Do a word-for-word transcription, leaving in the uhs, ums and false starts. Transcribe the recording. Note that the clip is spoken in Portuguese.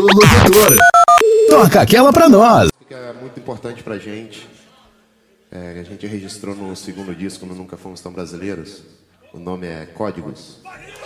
locutor. Toca aquela pra nós. Que é muito importante pra gente. É, a gente registrou no segundo disco, no Nunca Fomos Tão Brasileiros. O nome é Códigos.